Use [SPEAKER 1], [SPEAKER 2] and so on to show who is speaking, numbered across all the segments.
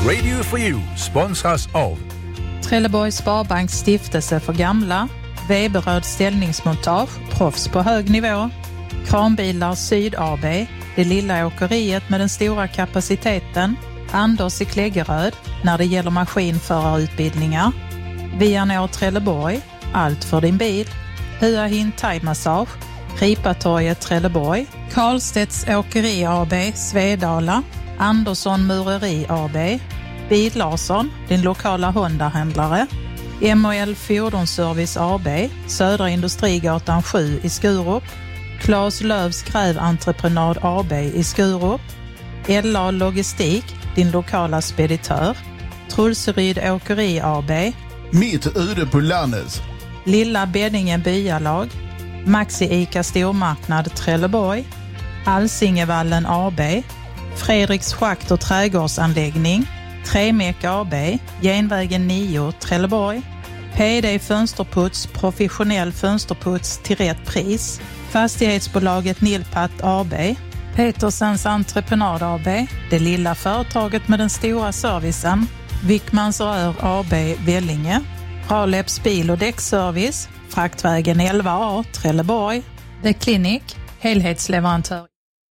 [SPEAKER 1] Radio for You sponsras av
[SPEAKER 2] Trelleborgs Sparbanks stiftelse för gamla, Weberöd ställningsmontage, proffs på hög nivå, Kranbilar Syd AB, det lilla åkeriet med den stora kapaciteten, Anders i Kläggeröd när det gäller maskinförarutbildningar, Vianor Trelleborg, allt för din bil, Hua Hin Thai Massage, Ripatorget Trelleborg, Karlstedts Åkeri AB, Svedala, Andersson Mureri AB, Bil Larsson, din lokala Honda-händlare, MOL Fordonsservice AB, Södra Industrigatan 7 i Skurup, Claes Löfs Gräventreprenad AB i Skurup, LA Logistik, din lokala speditör, Trulseryd Åkeri AB,
[SPEAKER 3] Mitt ute på landet,
[SPEAKER 2] Lilla Beddinge Byalag, Maxi Ica Stormarknad Trelleborg, Alsingevallen AB, Fredriks Schakt och trädgårdsanläggning, Tremek AB, Genvägen 9 Trelleborg, PD Fönsterputs, professionell fönsterputs till rätt pris, Fastighetsbolaget Nilpat AB, Petersens Entreprenad AB, det lilla företaget med den stora servicen, Wickmans Rör AB Vellinge, Raleps bil- och däckservice, Fraktvägen 11A Trelleborg, The Clinic, helhetsleverantör.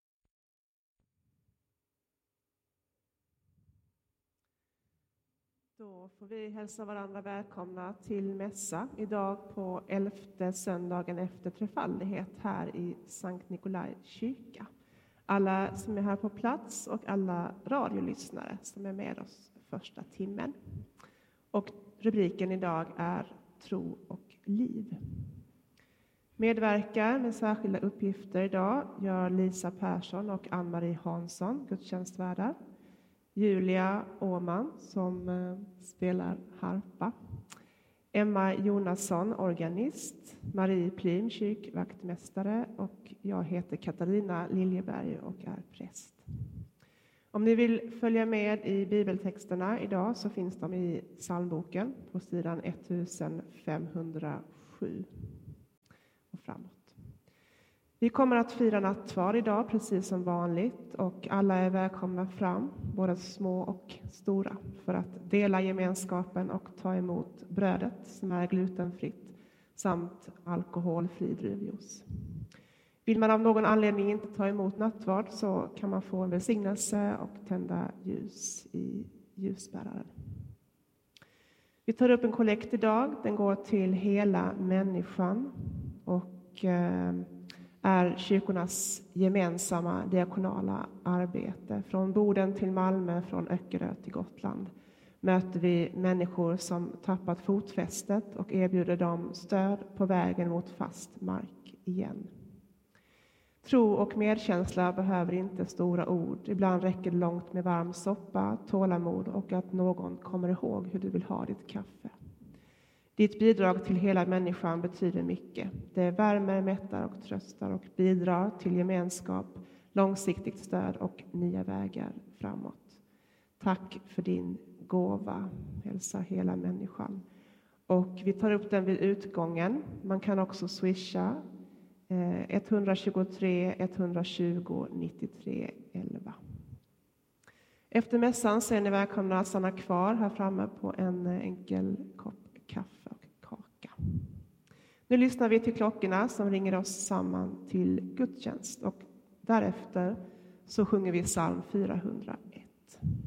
[SPEAKER 4] Då får vi hälsa varandra välkomna till mässa idag på 11:e söndagen efter trefaldighet här i Sankt Nikolai kyrka. Alla som är här på plats och alla radiolyssnare som är med oss första timmen. Och rubriken idag är Tro och liv. Medverkar med särskilda uppgifter idag gör Lisa Persson och Ann-Marie Hansson, gudstjänstvärdar. Julia Åman som spelar harpa. Emma Jonasson, organist. Marie Plim, kyrkvaktmästare. Och jag heter Katarina Liljeberg och är präst. Om ni vill följa med i bibeltexterna idag så finns de i psalmboken på sidan 1507 och framåt. Vi kommer att fira nattvard idag precis som vanligt och alla är välkomna fram, både små och stora, för att dela gemenskapen och ta emot brödet som är glutenfritt samt alkoholfri druvjuice. Vill man av någon anledning inte ta emot nattvard så kan man få en välsignelse och tända ljus i ljusbäraren. Vi tar upp en kollekt idag. Den går till hela människan och är kyrkornas gemensamma diakonala arbete. Från Boden till Malmö, från Öckerö till Gotland möter vi människor som tappat fotfästet och erbjuder dem stöd på vägen mot fast mark igen. Tro och medkänsla behöver inte stora ord. Ibland räcker det långt med varm soppa, tålamod och att någon kommer ihåg hur du vill ha ditt kaffe. Ditt bidrag till hela människan betyder mycket. Det värmer, mättar och tröstar och bidrar till gemenskap, långsiktigt stöd och nya vägar framåt. Tack för din gåva, hälsa hela människan. Och vi tar upp den vid utgången. Man kan också swisha 123 120 93 11. Efter mässan så är ni välkomna att stanna kvar här framme på en enkel kopp kaffe och kaka. Nu lyssnar vi till klockorna som ringer oss samman till gudstjänst och därefter så sjunger vi psalm 401.